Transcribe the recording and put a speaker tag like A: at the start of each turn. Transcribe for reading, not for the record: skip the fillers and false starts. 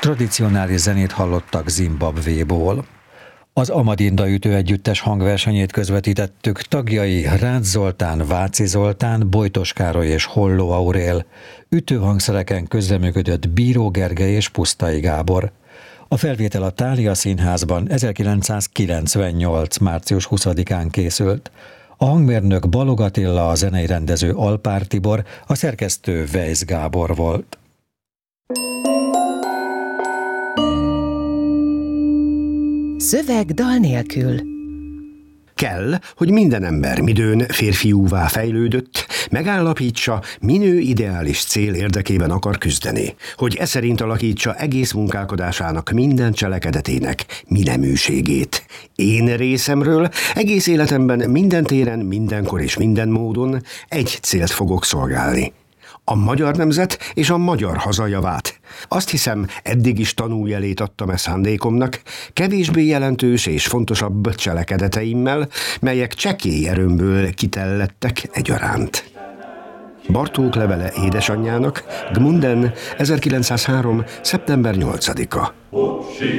A: Tradicionális zenét hallottak Zimbabvéból. Az Amadinda ütő együttes hangversenyét közvetítettük, tagjai Rácz Zoltán, Váci Zoltán, Bojtos Károly és Holló Aurél. Ütőhangszereken közreműködött Bíró Gergely és Pusztai Gábor. A felvétel a Thália Színházban 1998. március 20-án készült. A hangmérnök Balog Attila, a zenei rendező Alpár Tibor, a szerkesztő Weisz Gábor volt.
B: Szöveg dal nélkül.
C: Kell, hogy minden ember midőn férfiúvá fejlődött, megállapítsa, minő ideális cél érdekében akar küzdeni, hogy e szerint alakítsa egész munkálkodásának minden cselekedetének mineműségét. Én részemről egész életemben minden téren, mindenkor és minden módon egy célt fogok szolgálni. A magyar nemzet és a magyar haza javát. Azt hiszem, eddig is tanújelét adtam e szándékomnak, kevésbé jelentős és fontosabb cselekedeteimmel, melyek csekély erőmből kitellettek egyaránt. Bartók levele édesanyjának, Gmunden, 1903. szeptember 8-a.